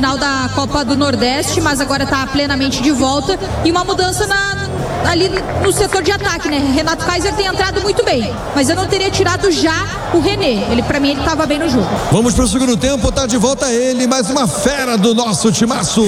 final da Copa do Nordeste, mas agora está plenamente de volta, e uma mudança ali no setor de ataque, né? Renato Kaiser tem entrado muito bem, mas eu não teria tirado já o René. Pra mim ele estava bem no jogo. Vamos pro segundo tempo, tá de volta ele, mais uma fera do nosso timaço.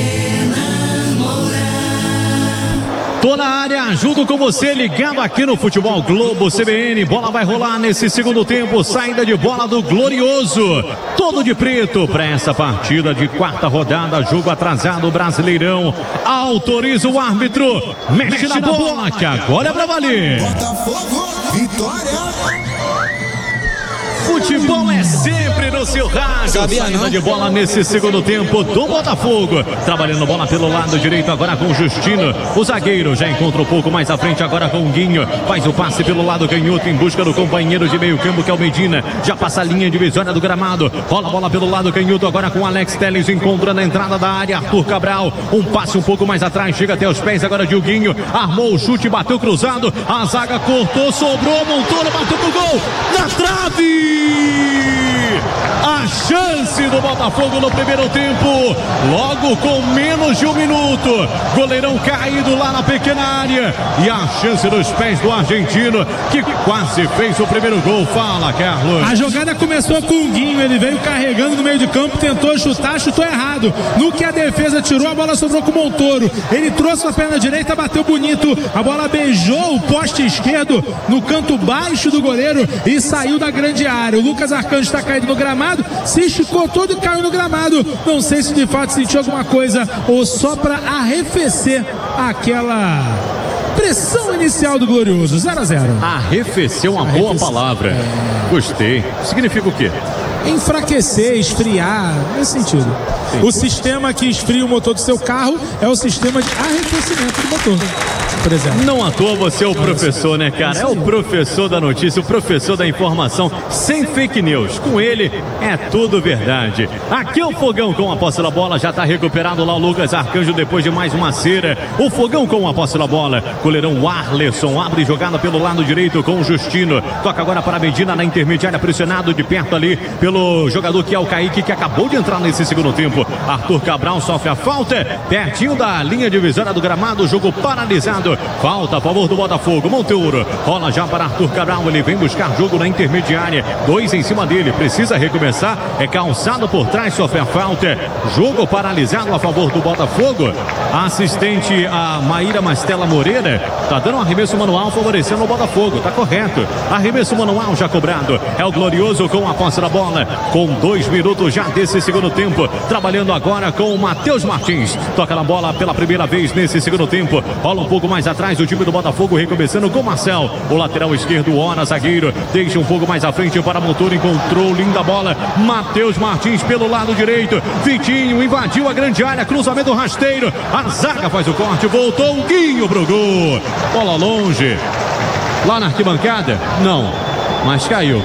Tô na área, junto com você, ligado aqui no Futebol Globo CBN. Bola vai rolar nesse segundo tempo, saída de bola do Glorioso. Todo de preto para essa partida de quarta rodada, jogo atrasado, Brasileirão. Autoriza o árbitro, mexe na bola, que agora é pra valer. Botafogo, vitória. Futebol é sempre no seu rádio. Saída de bola nesse segundo tempo do Botafogo. Trabalhando bola pelo lado direito agora com o Justino. O zagueiro já encontra um pouco mais à frente agora com o Guinho. Faz o passe pelo lado canhoto em busca do companheiro de meio campo que é o Medina. Já passa a linha divisória do gramado. Rola a bola pelo lado canhoto agora com o Alex Telles. Encontra na entrada da área Arthur Cabral. Um passe um pouco mais atrás. Chega até os pés agora de o Guinho. Armou o chute, bateu cruzado. A zaga cortou, sobrou, montou, bateu pro gol. Na trave! A chance do Botafogo no primeiro tempo, logo com menos de um minuto. Goleirão caído lá na pequena área. E a chance dos pés do argentino, que quase fez o primeiro gol. Fala, Carlos. A jogada começou com o Guinho. Ele veio carregando no meio de campo, tentou chutar, chutou errado. No que a defesa tirou, a bola sobrou com o Montoro. Ele trouxe a perna direita, bateu bonito. A bola beijou o poste esquerdo no canto baixo do goleiro e saiu da grande área. O Lucas Arcanjo está caído no gramado, se esticou todo e caiu no gramado. Não sei se de fato sentiu alguma coisa ou só para arrefecer aquela pressão inicial do Glorioso. 0-0. Arrefecer, uma boa palavra. Gostei. Significa o quê? Enfraquecer, esfriar, nesse sentido. Sim. O sistema que esfria o motor do seu carro é o sistema de arrefecimento do motor, por exemplo. Não à toa você é o professor, né, cara? É o professor da notícia, o professor da informação, sem fake news. Com ele é tudo verdade. Aqui é o Fogão com a posse da bola, já tá recuperado lá o Lucas Arcanjo depois de mais uma cera. O Fogão com a posse da bola. Goleirão Arleson abre jogada pelo lado direito com o Justino. Toca agora para a Medina na intermediária, pressionado de perto ali pelo jogador que é o Kaique, que acabou de entrar nesse segundo tempo. Arthur Cabral sofre a falta, pertinho da linha divisória do gramado, jogo paralisado. Falta a favor do Botafogo. Monteiro rola já para Arthur Cabral, ele vem buscar jogo na intermediária. 2 em cima dele, precisa recomeçar. É calçado por trás, sofre a falta. Jogo paralisado a favor do Botafogo. A assistente, a Maíra Mastella Moreira, tá dando um arremesso manual favorecendo o Botafogo, tá correto. Arremesso manual já cobrado. É o Glorioso com a posse da bola, com 2 minutos já desse segundo tempo. Trabalhando agora com o Matheus Martins. Toca na bola pela primeira vez nesse segundo tempo. Rola um pouco mais atrás o time do Botafogo, recomeçando com Marcel. O lateral esquerdo, Ona, zagueiro. Deixa um pouco mais à frente para Montoro. Encontrou linda bola. Matheus Martins pelo lado direito. Vitinho invadiu a grande área. Cruzamento rasteiro. A zaga faz o corte. Voltou o Guinho pro gol. Bola longe. Lá na arquibancada? Não. Mas caiu.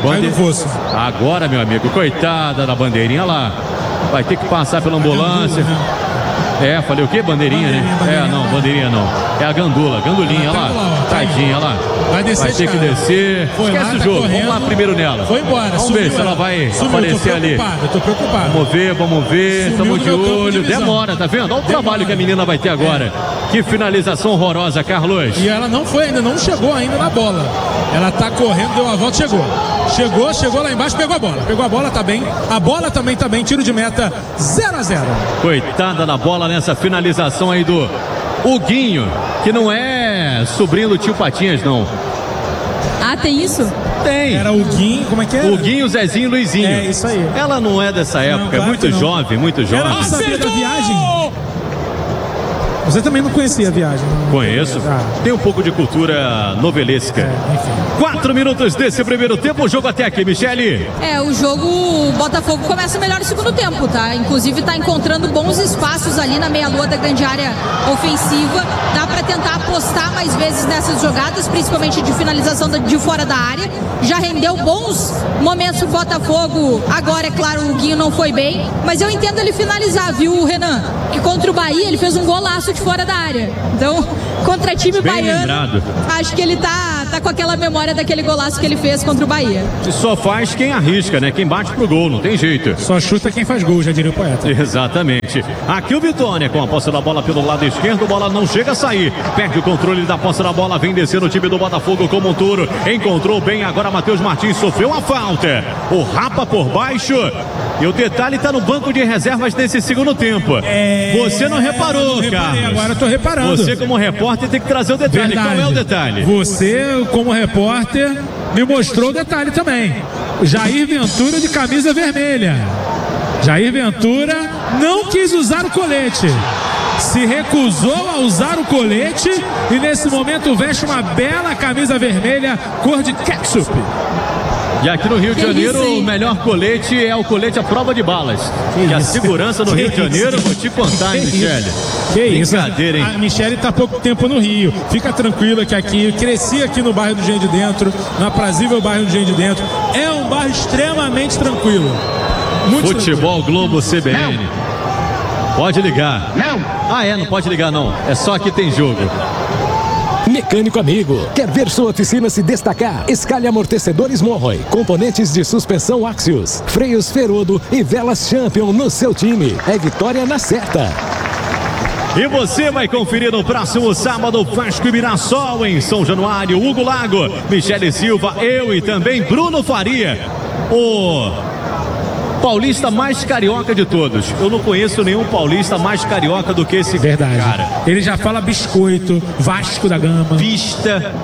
Agora, meu amigo, coitada da bandeirinha lá. Vai ter que passar pela ambulância. Falei o quê? Bandeirinha, né? Não, bandeirinha não. É a gandula, gandulinha lá. Tadinha lá. Vai ter que descer. Esquece o jogo. Vamos lá primeiro nela. Foi embora. Vamos ver se ela vai aparecer ali. Eu tô preocupado. Vamos ver. Estamos de olho. Demora, tá vendo? Olha o trabalho que a menina vai ter agora. Que finalização horrorosa, Carlos. E ela não foi ainda, não chegou ainda na bola. Ela tá correndo, deu a volta, chegou lá embaixo, pegou a bola, tá bem. A bola também tá bem, tiro de meta, 0-0. Coitada da bola nessa finalização aí do Guinho, que não é sobrinho do tio Patinhas, não. Ah, tem isso? Tem. Era o Guinho, como é que era? O Guinho, Zezinho, Luizinho. É, isso aí. Ela não é dessa época, é muito jovem, muito jovem. Ela não sabia da viagem? Você também não conhecia a viagem? Conheço. Tem um pouco de cultura novelesca. 4 minutos desse primeiro tempo, o jogo até aqui, Michele. O jogo, o Botafogo começa melhor no segundo tempo, tá? Inclusive tá encontrando bons espaços ali na meia-lua da grande área ofensiva. Dá pra tentar apostar mais vezes nessas jogadas, principalmente de finalização de fora da área. Já rendeu bons momentos pro Botafogo. Agora, é claro, o Guinho não foi bem, mas eu entendo ele finalizar, viu, Renan? Que contra o Bahia ele fez um golaço de fora da área. Então, contra time Bem baiano, lembrado. acho que ele tá com aquela memória daquele golaço que ele fez contra o Bahia. E só faz quem arrisca, né? Quem bate pro gol, não tem jeito. Só chuta quem faz gol, já diria o poeta. Exatamente. Aqui o Vitória com a posse da bola pelo lado esquerdo, bola não chega a sair. Perde o controle da posse da bola, vem descendo o time do Botafogo como um touro. Encontrou bem agora Matheus Martins, sofreu uma falta. O rapa por baixo. E o detalhe tá no banco de reservas nesse segundo tempo. Você não reparou, Carlos. Agora eu tô reparando. Você como repórter tem que trazer o detalhe. Verdade. Qual é o detalhe? Você, como repórter, me mostrou o detalhe também. Jair Ventura de camisa vermelha. Jair Ventura não quis usar o colete. Se recusou a usar o colete e nesse momento veste uma bela camisa vermelha cor de ketchup. E aqui no Rio de Janeiro, o melhor colete é o colete à prova de balas. E a segurança no Rio de Janeiro, vou te contar, hein, Michele? Que isso? Brincadeira, hein? A Michele tá há pouco tempo no Rio. Fica tranquila que aqui, cresci aqui no bairro do Engenho de Dentro, no aprazível bairro do Engenho de Dentro. É um bairro extremamente tranquilo. Muito Futebol tranquilo. Globo CBN. Pode ligar. Não. Não pode ligar não. É só que tem jogo. Mecânico amigo, quer ver sua oficina se destacar? Escalhe amortecedores Monroy, componentes de suspensão Axios, freios Ferodo e velas Champion no seu time. É vitória na certa. E você vai conferir no próximo sábado Vasco e Mirassol em São Januário. Hugo Lago, Michele Silva, eu e também Bruno Faria. O paulista mais carioca de todos. Eu não conheço nenhum paulista mais carioca do que esse cara. Ele já fala biscoito, Vasco da Gama. Pista,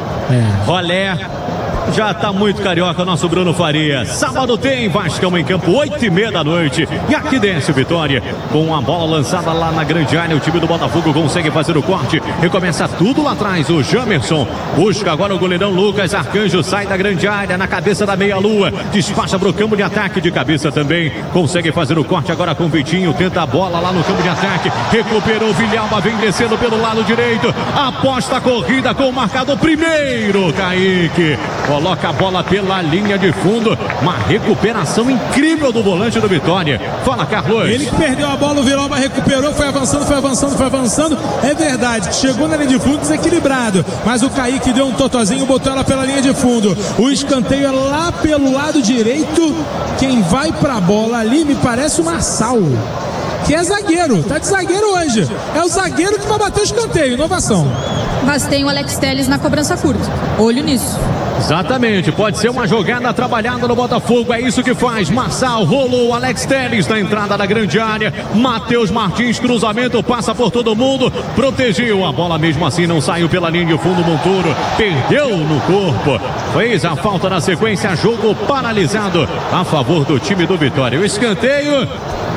rolé. Já tá muito carioca o nosso Bruno Faria. Sábado tem Vascão em campo, 8h30 da noite. E aqui desce o Vitória. Com a bola lançada lá na grande área, o time do Botafogo consegue fazer o corte. Recomeça tudo lá atrás. O Jamerson busca agora o goleirão Lucas Arcanjo. Sai da grande área, na cabeça da meia-lua. Despacha pro campo de ataque de cabeça também. Consegue fazer o corte agora com o Vitinho. Tenta a bola lá no campo de ataque. Recuperou o Vilhalba, vem descendo pelo lado direito. Aposta a corrida com o marcador primeiro. Kaique coloca a bola pela linha de fundo. Uma recuperação incrível do volante do Vitória. Fala, Carlos. Ele que perdeu a bola, o Vilhalba recuperou, foi avançando. É verdade, chegou na linha de fundo desequilibrado. Mas o Kaique deu um totozinho, botou ela pela linha de fundo. O escanteio é lá pelo lado direito. Quem vai pra bola ali me parece o Marçal, que é zagueiro, tá de zagueiro hoje. É o zagueiro que vai bater o escanteio, inovação. Mas tem o Alex Telles na cobrança curta. Olho nisso. Exatamente, pode ser uma jogada trabalhada no Botafogo, é isso que faz. Marçal, rolou, Alex Telles na entrada da grande área. Matheus Martins, cruzamento, passa por todo mundo, protegeu a bola mesmo assim, não saiu pela linha de fundo. Montoro perdeu no corpo, fez a falta na sequência, jogo paralisado a favor do time do Vitória. O escanteio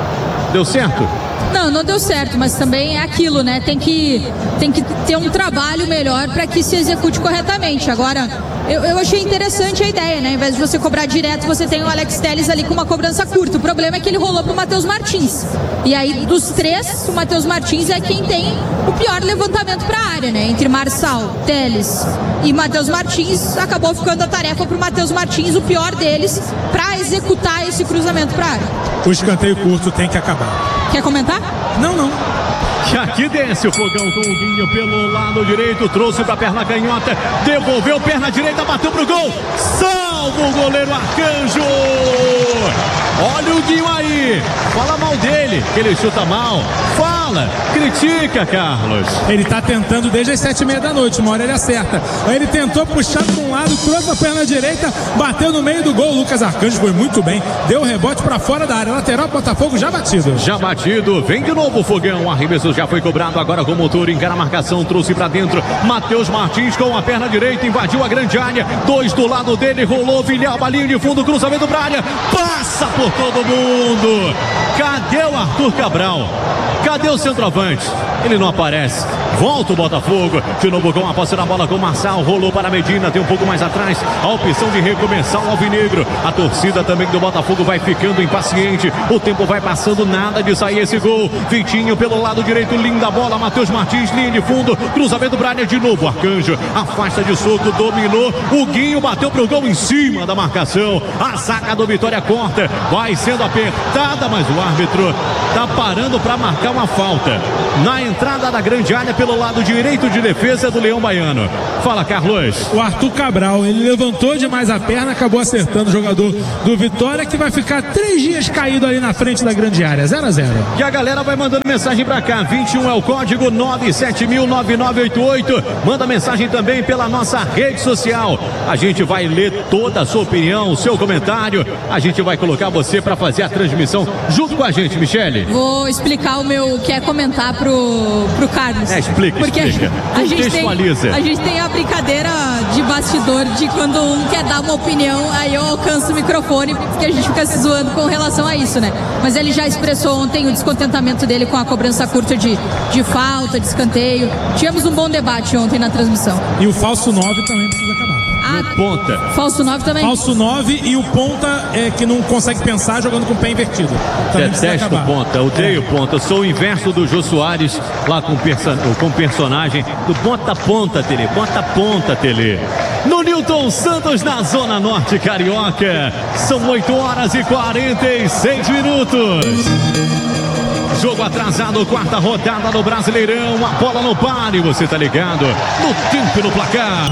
deu certo? Não deu certo, mas também é aquilo, né? Tem que ter um trabalho melhor para que se execute corretamente. Agora, eu achei interessante a ideia, né? Ao invés de você cobrar direto, você tem o Alex Telles ali com uma cobrança curta. O problema é que ele rolou pro Matheus Martins. E aí, dos três, o Matheus Martins é quem tem o pior levantamento para a área, né? Entre Marçal, Telles e Matheus Martins, acabou ficando a tarefa pro Matheus Martins, o pior deles, para executar esse cruzamento para a área. O escanteio curto tem que acabar. Quer comentar? Não. E aqui desce o Fogão com o Guinho pelo lado direito, trouxe pra perna canhota, devolveu perna direita, bateu pro gol, salva o goleiro Arcanjo. Olha o Guinho aí, fala mal dele, que ele chuta mal, fala, critica, Carlos. Ele tá tentando desde as 7h30 da noite, uma hora ele acerta. Aí ele tentou puxar para um lado, trouxe a perna direita, bateu no meio do gol. O Lucas Arcanjo foi muito bem, deu o rebote para fora da área, lateral Botafogo já batido. Já batido, vem de novo o Fogão, o arremesso já foi cobrado, agora com o motor, encara a marcação, trouxe pra dentro, Matheus Martins com a perna direita, invadiu a grande área, 2 do lado dele, rolou, Vilhalba, linha de fundo, cruzamento pra área, passa por todo mundo. Cadê o Arthur Cabral? Cadê o centroavante? Ele não aparece. Volta o Botafogo. De novo com a posse da bola com o Marçal. Rolou para a Medina. Tem um pouco mais atrás. A opção de recomeçar o alvinegro. A torcida também do Botafogo vai ficando impaciente. O tempo vai passando. Nada de sair esse gol. Vitinho pelo lado direito. Linda bola. Matheus Martins. Linha de fundo. Cruzamento para a área de novo. Arcanjo. Afasta de soco. Dominou. O Guinho bateu pro gol em cima da marcação. A zaga do Vitória corta. Vai sendo apertada. Mas o árbitro tá parando para marcar uma falta. falta na entrada da grande área pelo lado direito de defesa do Leão Baiano. Fala, Carlos. O Arthur Cabral, ele levantou demais a perna, acabou acertando o jogador do Vitória, que vai ficar 3 dias caído ali na frente da grande área. 0-0. E a galera vai mandando mensagem pra cá. 21 é o código 970009988. Manda mensagem também pela nossa rede social. A gente vai ler toda a sua opinião, o seu comentário. A gente vai colocar você pra fazer a transmissão junto com a gente, Michele. Vou explicar o meu que é comentar pro Carlos. Explica. A gente tem a brincadeira de bastidor de quando um quer dar uma opinião, aí eu alcanço o microfone, porque a gente fica se zoando com relação a isso, né? Mas ele já expressou ontem o descontentamento dele com a cobrança curta de falta, de escanteio. Tivemos um bom debate ontem na transmissão. E o falso 9 também precisa acabar. Ponta. Falso 9 também. Falso 9 e o ponta que não consegue pensar jogando com o pé invertido. Detesto ponta, odeio ponta. Eu sou o inverso do Jô Soares lá com o personagem do ponta-ponta, Tele. Ponta-ponta, Tele. No Newton Santos, na Zona Norte Carioca. São 8 horas e 46 minutos. Jogo atrasado, 4ª rodada no Brasileirão. A bola no pare, você tá ligado? No tempo e no placar.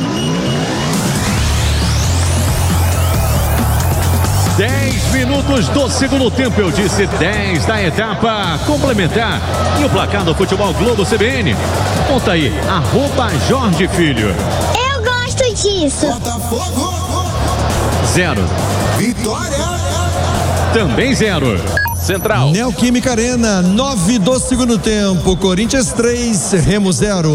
10 minutos do segundo tempo, eu disse 10 da etapa complementar. E o placar do Futebol Globo CBN? Conta aí, @Jorge Filho. Eu gosto disso. Botafogo. 0. Vitória. Também 0. Central. Neoquímica Arena, 9 do segundo tempo. Corinthians 3, Remo 0.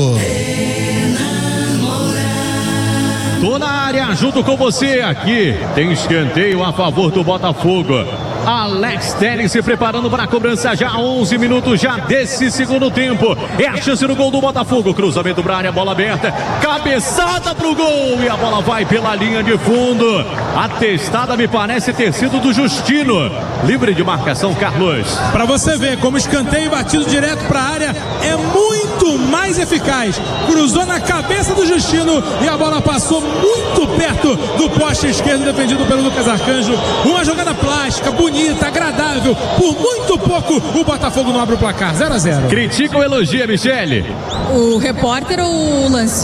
Tô na área junto com você aqui. Tem escanteio a favor do Botafogo. Alex Telles se preparando para a cobrança já 11 minutos já desse segundo tempo. É a chance do gol do Botafogo. Cruzamento para a área, bola aberta. Cabeçada pro gol e a bola vai pela linha de fundo. A testada me parece ter sido do Justino. Livre de marcação, Carlos. Para você ver como escanteio batido direto para a área é muito mais eficaz. Cruzou na cabeça do Justino e a bola passou muito perto do poste esquerdo defendido pelo Lucas Arcanjo. Uma jogada plástica, bonita, agradável. Por muito pouco o Botafogo não abre o placar. 0-0. Critica ou elogia, Michele? O repórter ou o lance?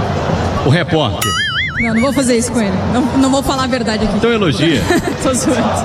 O repórter. Não vou fazer isso com ele. Não vou falar a verdade aqui. Então elogia. Tô zoando.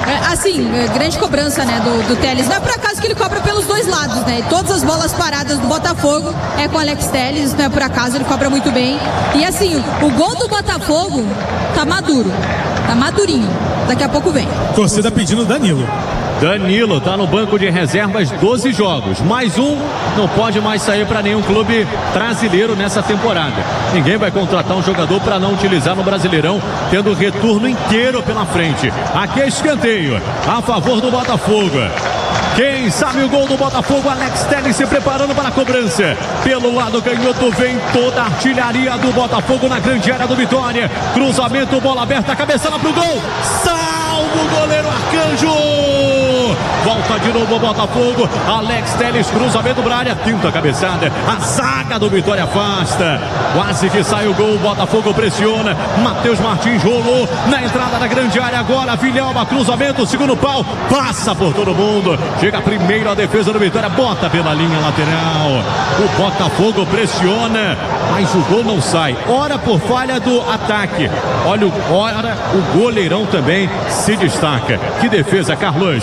Grande cobrança, né, do Telles. Não é por acaso que ele cobra pelos dois lados, né? E todas as bolas paradas do Botafogo é com o Alex Telles, não é por acaso, ele cobra muito bem. E assim, o gol do Botafogo tá maduro. Tá madurinho. Daqui a pouco vem. Torcida pedindo Danilo. Danilo tá no banco de reservas, 12 jogos. Mais um, não pode mais sair para nenhum clube brasileiro nessa temporada. Ninguém vai contratar um jogador para não utilizar no Brasileirão, tendo o retorno inteiro pela frente. Aqui é escanteio a favor do Botafogo. Quem sabe o gol do Botafogo, Alex Telles se preparando para a cobrança. Pelo lado canhoto vem toda a artilharia do Botafogo na grande área do Vitória. Cruzamento, bola aberta, cabeçada pro gol. Salvo o goleiro Arcanjo. Volta de novo o Botafogo. Alex Telles, cruzamento para a área, tenta a cabeçada. A zaga do Vitória afasta. Quase que sai o gol, o Botafogo pressiona. Matheus Martins rolou na entrada da grande área. Agora Vilhelma, cruzamento, segundo pau. Passa por todo mundo. Chega primeiro a defesa do Vitória, bota pela linha lateral. O Botafogo pressiona, mas o gol não sai. Ora por falha do ataque. Olha, ora o goleirão também se destaca. Que defesa, Carlos.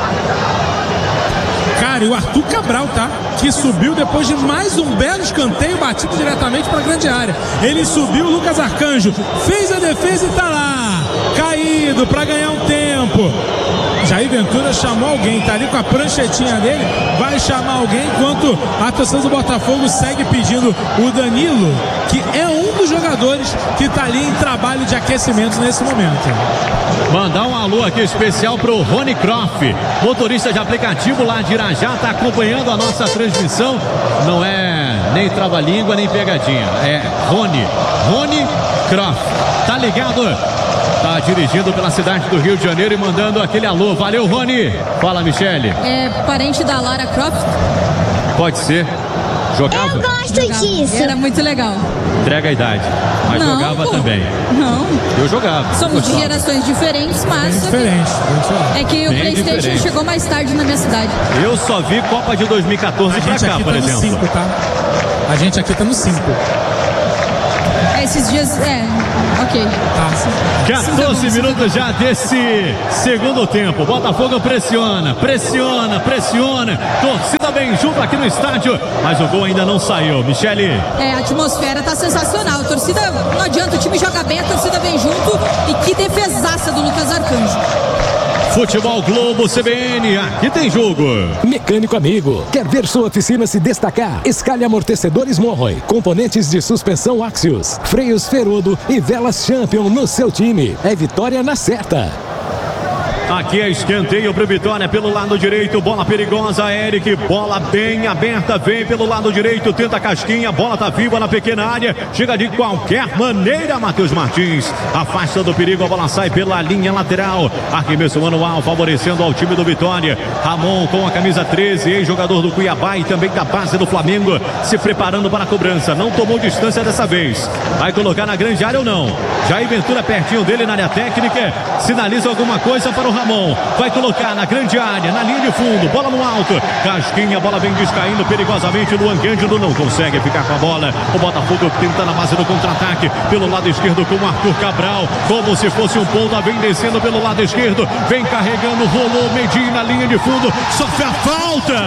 Cara, e o Arthur Cabral, tá? Que subiu depois de mais um belo escanteio batido diretamente para a grande área. Ele subiu, o Lucas Arcanjo fez a defesa e tá lá, caído para ganhar um tempo. Jair Ventura chamou alguém, tá ali com a pranchetinha dele, vai chamar alguém, enquanto a torcida do Botafogo segue pedindo o Danilo, que é um dos jogadores que tá ali em trabalho de aquecimento nesse momento. Mandar um alô aqui especial pro Rony Croft, motorista de aplicativo lá de Irajá, tá acompanhando a nossa transmissão. Não é nem trava-língua, nem pegadinha, é Rony Croft, tá ligado? Tá dirigindo pela cidade do Rio de Janeiro e mandando aquele alô. Valeu, Rony. Fala, Michele. É parente da Lara Croft? Pode ser. Jogava? Eu gosto disso. Era muito legal. Entrega a idade. Mas Não, jogava pô. também. Não. Eu jogava. Somos de Gostava. gerações diferentes, mas Bem diferente. é que o Bem PlayStation diferente. chegou mais tarde na minha cidade. Eu só vi Copa de 2014 A pra gente cá, aqui por tá no exemplo. 5, tá? A gente aqui tá no 5. Esses dias, ok. Tá. 14 minutos já desse segundo tempo. Botafogo pressiona. Torcida bem junto aqui no estádio, mas o gol ainda não saiu. Michele. A atmosfera tá sensacional. A torcida, não adianta, o time joga bem, a torcida vem junto. E que defesaça do Lucas Arcanjo. Futebol Globo CBN, aqui tem jogo. Mecânico amigo, quer ver sua oficina se destacar? Escalhe amortecedores Monroy, componentes de suspensão Axios, freios Ferodo e velas Champion no seu time. É vitória na certa. Aqui é escanteio pro Vitória pelo lado direito, bola perigosa, Eric, bola bem aberta, vem pelo lado direito, tenta a casquinha, bola tá viva na pequena área, chega de qualquer maneira, Matheus Martins, afasta do perigo, a bola sai pela linha lateral, arremesso manual favorecendo ao time do Vitória, Ramon com a camisa 13, ex-jogador do Cuiabá e também da base do Flamengo, se preparando para a cobrança, não tomou distância dessa vez, vai colocar na grande área ou não? Jair Ventura pertinho dele na área técnica, sinaliza alguma coisa para o Ramon, vai colocar na grande área, na linha de fundo, bola no alto, casquinha, bola vem descaindo perigosamente, Luan Cândido não consegue ficar com a bola, o Botafogo tenta na base do contra-ataque, pelo lado esquerdo com o Arthur Cabral, como se fosse um ponta, vem descendo pelo lado esquerdo, vem carregando, rolou, Medina na linha de fundo, sofre a falta!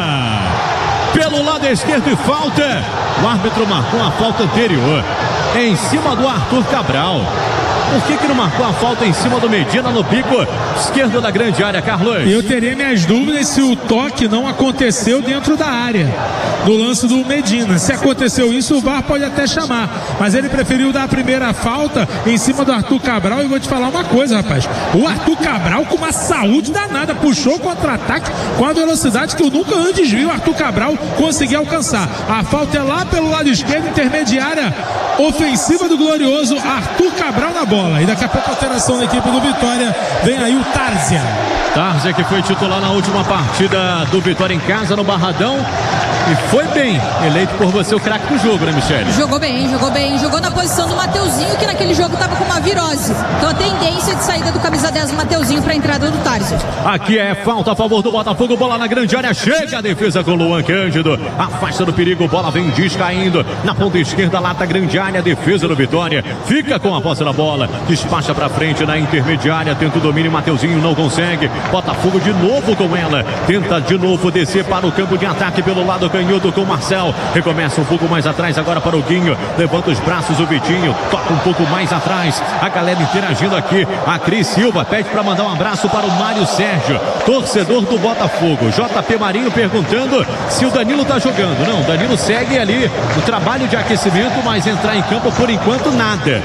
Pelo lado esquerdo e falta, o árbitro marcou a falta anterior, em cima do Arthur Cabral. Por que não marcou a falta em cima do Medina no bico esquerdo da grande área, Carlos? Eu teria minhas dúvidas se o toque não aconteceu dentro da área do lance do Medina. Se aconteceu isso, o VAR pode até chamar, mas ele preferiu dar a primeira falta em cima do Arthur Cabral. E vou te falar uma coisa, rapaz, o Arthur Cabral com uma saúde danada, puxou o contra-ataque com a velocidade que eu nunca antes vi o Arthur Cabral conseguir alcançar. A falta é lá pelo lado esquerdo, intermediária ofensiva do glorioso Arthur Cabral na bola. E daqui a pouco a alteração da equipe do Vitória, vem aí o Tárzia. Tárzia, que foi titular na última partida do Vitória em casa no Barradão e foi bem, eleito por você o craque do jogo, né, Michele? Jogou bem, jogou na posição do Mateuzinho, que naquele jogo tava com uma virose. Então a tendência de saída do camisa 10 do Mateuzinho para a entrada do Tárzia. Aqui é falta a favor do Botafogo, bola na grande área, chega a defesa com o Luan Cândido, afasta do perigo, bola vem descaindo, na ponta esquerda lá tá grande área, defesa do Vitória, fica com a posse da bola, despacha pra frente na intermediária, tenta o domínio, Mateuzinho não consegue, Botafogo de novo com ela, tenta de novo descer para o campo de ataque pelo lado canhoto com o Marcel, recomeça um pouco mais atrás agora para o Guinho, levanta os braços o Vitinho, toca um pouco mais atrás, a galera interagindo aqui, a Cris Silva pede para mandar um abraço para o Mário Sérgio, torcedor do Botafogo, JP Marinho perguntando se o Danilo tá jogando. Não, o Danilo segue ali no trabalho de aquecimento, mas entrar em campo por enquanto nada,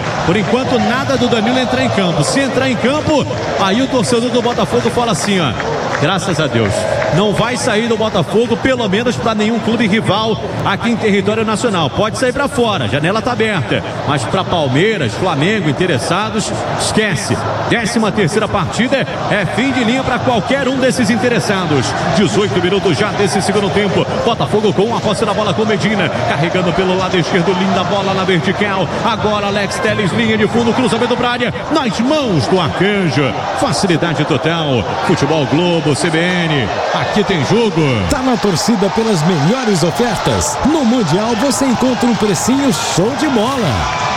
do Danilo entrar em campo. Se entrar em campo, aí o torcedor do Botafogo fala assim, ó, graças a Deus, não vai sair do Botafogo, pelo menos para nenhum clube rival aqui em território nacional. Pode sair para fora, a janela tá aberta, mas para Palmeiras, Flamengo, interessados, esquece. 13ª partida é fim de linha para qualquer um desses interessados. 18 minutos já desse segundo tempo. Botafogo com a posse da bola com Medina, carregando pelo lado esquerdo, linda bola na vertical. Agora Alex Telles, linha de fundo, cruzamento para a área, nas mãos do Arcanjo. Facilidade total. Futebol Globo CBN. Aqui tem jogo. Tá na torcida pelas melhores ofertas. No Mundial você encontra um precinho show de bola.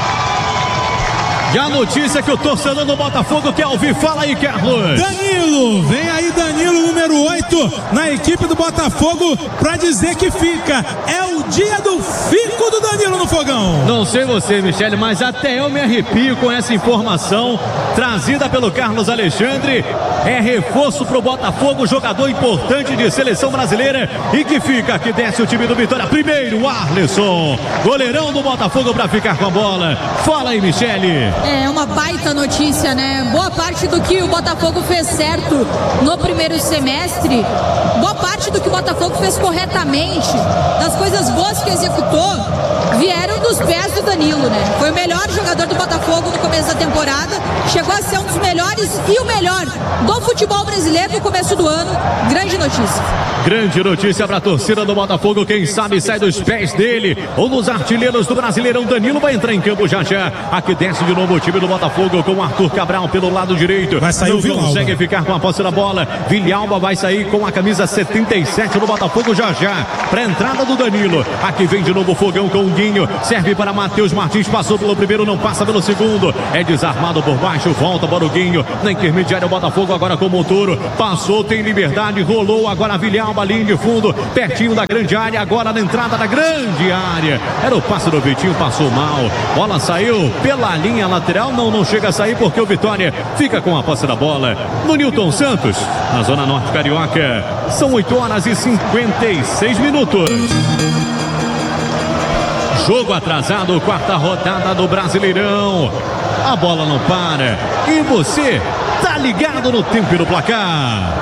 E a notícia que o torcedor do Botafogo quer ouvir, fala aí, Carlos. Danilo, vem aí Danilo, número 8, na equipe do Botafogo, pra dizer que fica. É o dia do fico do Danilo no fogão. Não sei você, Michele, mas até eu me arrepio com essa informação trazida pelo Carlos Alexandre. É reforço pro Botafogo, jogador importante de seleção brasileira e que fica, que desce o time do Vitória. Primeiro, Arleson, goleirão do Botafogo pra ficar com a bola. Fala aí, Michele. É uma baita notícia, né? Boa parte do que o Botafogo fez certo no primeiro primeiro semestre, boa parte do que o Botafogo fez corretamente, das coisas boas que executou, vieram dos pés do Danilo, né? Foi o melhor jogador do Botafogo no começo da temporada, chegou a ser um dos melhores e o melhor do futebol brasileiro no começo do ano. Grande notícia. Grande notícia para a torcida do Botafogo, quem sabe sai dos pés dele, um dos artilheiros do Brasileirão. Danilo vai entrar em campo já. Aqui desce de novo o time do Botafogo com Arthur Cabral pelo lado direito. Vai sair. Não consegue ficar com a posse da bola. Villalba vai sair com a camisa 77 do Botafogo já. Para a entrada do Danilo. Aqui vem de novo o Fogão com o Guinho. Serve para Matheus Martins. Passou pelo primeiro, não passa pelo segundo. É desarmado por baixo. Volta para o Guinho. Na intermediária o Botafogo agora com o Montoro. Passou, tem liberdade. Rolou agora a Villalba, linha de fundo. Pertinho da grande área. Agora na entrada da grande área. Era o passe do Vitinho. Passou mal. Bola saiu pela linha lateral. Não chega a sair porque o Vitória fica com a posse da bola no Newton Santos, na zona norte carioca. São 8h56. Jogo atrasado, quarta rodada do Brasileirão. A bola não para e você tá ligado no tempo e no placar.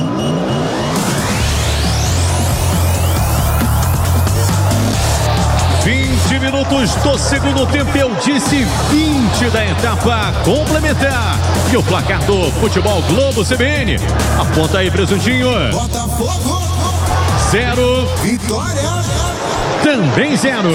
20 minutos do segundo tempo, eu disse 20 da etapa complementar. E o placar do Futebol Globo CBN. Aponta aí, Presuntinho. Botafogo 0. Vitória Também 0.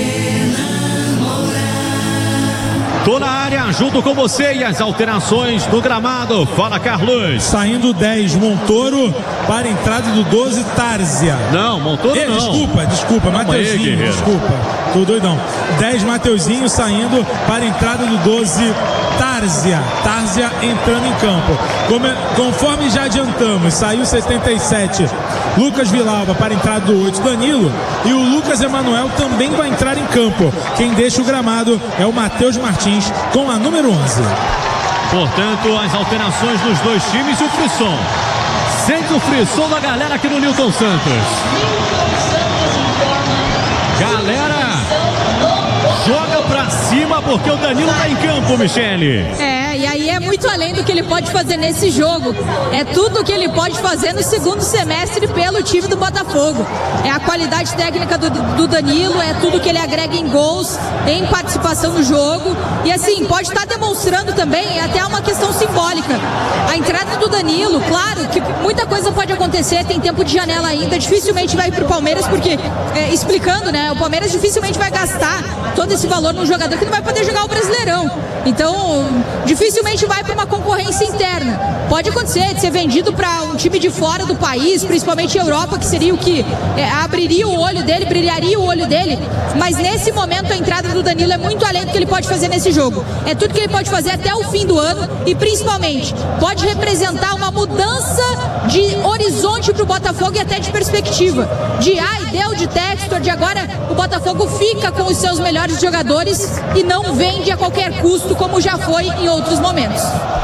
Tô na área junto com você e as alterações no gramado. Fala, Carlos. Saindo 10, Montoro, para a entrada do 12, Tárzia. Não, Montoro não. Desculpa, Mateuzinho, desculpa. Tô doidão. 10, Mateuzinho saindo para a entrada do 12, Tárzia. Tárzia entrando em campo. Conforme já adiantamos, saiu 77, Lucas Villalba para a entrada do 8, Danilo. E o Lucas Emanuel também vai entrar em campo. Quem deixa o gramado é o Matheus Martins com a número 11. Portanto, as alterações dos dois times e o frisson. Sente o frisson da galera aqui no Newton Santos. Galera, joga pra cima porque o Danilo tá em campo, Michele. E aí é muito além do que ele pode fazer nesse jogo. É tudo o que ele pode fazer no segundo semestre pelo time do Botafogo. É a qualidade técnica do Danilo, é tudo que ele agrega em gols, em participação no jogo. E assim, pode estar demonstrando também, é até uma questão simbólica. A entrada do Danilo, claro que muita coisa pode acontecer, tem tempo de janela ainda, dificilmente vai pro Palmeiras, porque, explicando, né, o Palmeiras dificilmente vai gastar todo esse valor num jogador que não vai poder jogar o Brasileirão. Então, dificilmente vai para uma concorrência interna. Pode acontecer de ser vendido para um time de fora do país, principalmente Europa, que seria o que abriria o olho dele, brilharia o olho dele. Mas nesse momento a entrada do Danilo é muito além do que ele pode fazer nesse jogo. É tudo que ele pode fazer até o fim do ano e principalmente pode representar uma mudança de horizonte para o Botafogo e até de perspectiva. De deu de Textor, de agora o Botafogo fica com os seus melhores jogadores e não vende a qualquer custo, como já foi em outros momentos.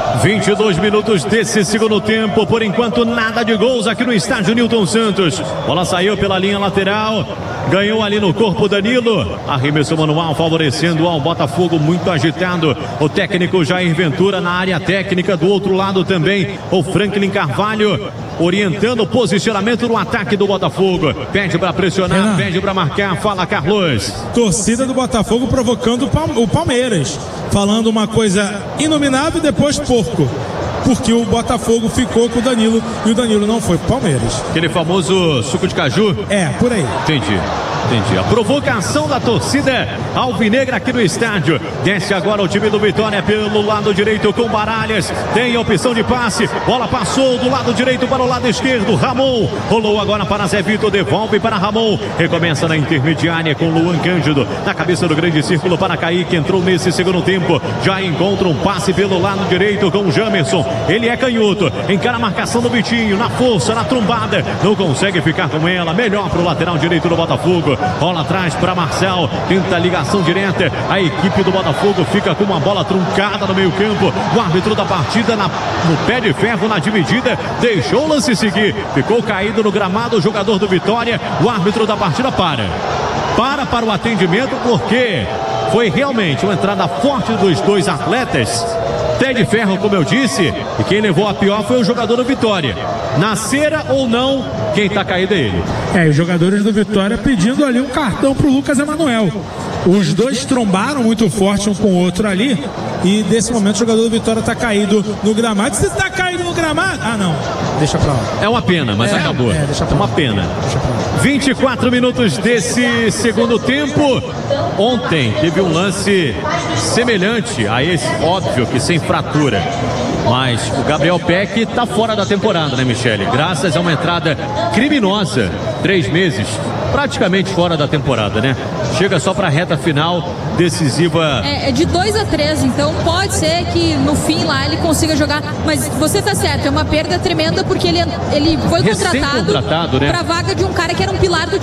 22 minutos desse segundo tempo, por enquanto nada de gols aqui no estádio Newton Santos. Bola saiu pela linha lateral, ganhou ali no corpo Danilo, arremesso manual favorecendo ao Botafogo, muito agitado. O técnico Jair Ventura na área técnica, do outro lado também o Franklin Carvalho, orientando o posicionamento no ataque do Botafogo. Pede para pressionar, pede para marcar. Fala, Carlos. Torcida do Botafogo provocando o Palmeiras, falando uma coisa inominável e depois porco, porque o Botafogo ficou com o Danilo e o Danilo não foi pro Palmeiras. Aquele famoso suco de caju? Por aí. Entendi. A provocação da torcida alvinegra aqui no estádio. Desce agora o time do Vitória pelo lado direito com Baralhas. Tem a opção de passe. Bola passou do lado direito para o lado esquerdo. Ramon rolou agora para Zé Vitor. Devolve para Ramon. Recomeça na intermediária com Luan Cândido. Na cabeça do grande círculo para Kaique. Entrou nesse segundo tempo. Já encontra um passe pelo lado direito com o Jamerson. Ele é canhoto. Encara a marcação do Vitinho. Na força, na trombada. Não consegue ficar com ela. Melhor para o lateral direito do Botafogo. Rola atrás para Marcel, tenta a ligação direta. A equipe do Botafogo fica com uma bola truncada no meio campo. O árbitro da partida no pé de ferro na dividida, deixou o lance seguir. Ficou caído no gramado o jogador do Vitória. O árbitro da partida para o atendimento, porque foi realmente uma entrada forte dos dois atletas Pé de ferro, como eu disse, e quem levou a pior foi o jogador do Vitória. Na cera ou não, quem tá caído é ele. Os jogadores do Vitória pedindo ali um cartão pro Lucas Emanuel. Os dois trombaram muito forte um com o outro ali. E nesse momento o jogador do Vitória tá caído no gramado. Você tá caído no gramado? Ah, não. Deixa pra lá. É uma pena, mas acabou. É uma pena. 24 minutos desse segundo tempo. Ontem teve um lance semelhante a esse, óbvio que sem fratura. Mas o Gabriel Peck tá fora da temporada, né, Michele? Graças a uma entrada criminosa. 3 meses, praticamente fora da temporada, né? Chega só pra reta final decisiva. É de 2-3, então pode ser que no fim lá ele consiga jogar. Mas você tá certo, é uma perda tremenda porque ele foi contratado, né? pra vaga de um cara que era um pilar do